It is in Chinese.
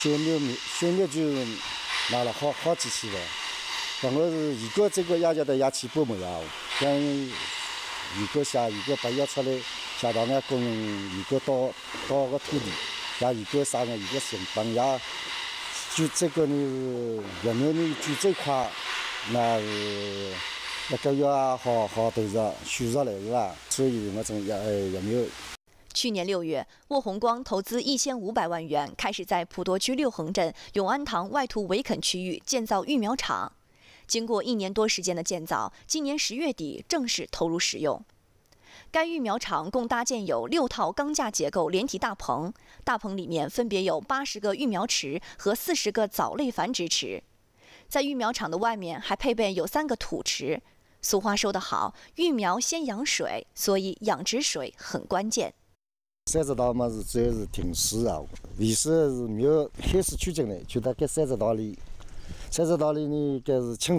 小麦就拿了好几千万。然后是一个这个压价的压起8亩啊，像一个下一个把要出来，下到那供一个到个土地，呀一个啥呢？一个行帮呀，就这个呢，有没有呢？就这块，那是那个要好投入修上来是吧？所以我种有没有？ 去年6月，沃宏光投资1500万元，开始在普陀区六横镇永安堂外土围垦区域建造育苗场。经过1年多时间的建造，今年10月底正式投入使用。该育苗场共搭建有6套钢架结构连体大棚，大棚里面分别有80个育苗池和40个藻类繁殖池。在育苗场的外面还配备有3个土池。俗话说得好，育苗先养水，所以养殖水很关键。 30道嘛是主要是停水啊，为啥是没有开始取景呢？就在这30道里。30道里呢，该是清